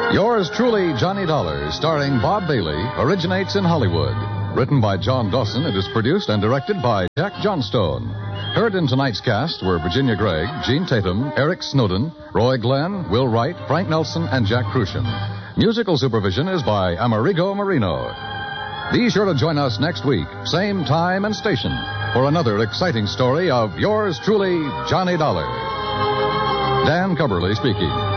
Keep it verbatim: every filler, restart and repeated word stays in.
Yours truly, Johnny Dollar, starring Bob Bailey, originates in Hollywood. Written by John Dawson, it is produced and directed by Jack Johnstone. Heard in tonight's cast were Virginia Gregg, Gene Tatum, Eric Snowden, Roy Glenn, Will Wright, Frank Nelson, and Jack Crucian. Musical supervision is by Amerigo Marino. Be sure to join us next week, same time and station, for another exciting story of yours truly, Johnny Dollar. Dan Cubberly speaking.